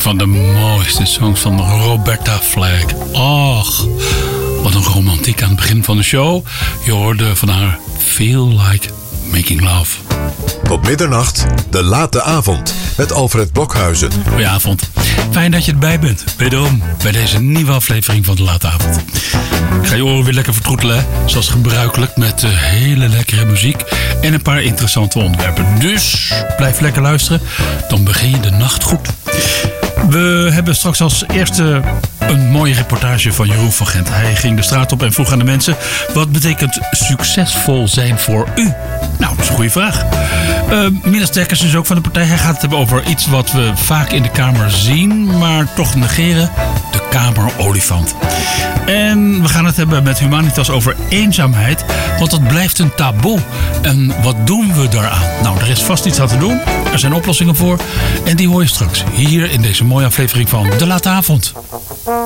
van de mooiste songs van Roberta Flack. Och, wat een romantiek aan het begin van de show. Je hoorde van haar Feel Like Making Love. Tot middernacht, de late avond met Alfred Blokhuizen. Goedenavond. Fijn dat je erbij bent. Wederom bij deze nieuwe aflevering van de late avond. Ik ga je oren weer lekker vertroetelen, zoals gebruikelijk, met hele lekkere muziek en een paar interessante onderwerpen. Dus blijf lekker luisteren, dan begin je de nacht goed. We hebben straks als eerste een mooie reportage van Jeroen van Gent. Hij ging de straat op en vroeg aan de mensen: wat betekent succesvol zijn voor u? Nou, dat is een goede vraag. Midas Dekkers is ook van de partij. Hij gaat het hebben over iets wat we vaak in de Kamer zien, maar toch negeren: de Kamerolifant. En we gaan het hebben met Humanitas over eenzaamheid, want dat blijft een taboe. En wat doen we daaraan? Nou, er is vast iets aan te doen. Er zijn oplossingen voor. En die hoor je straks hier in deze mooie aflevering van De Late Avond.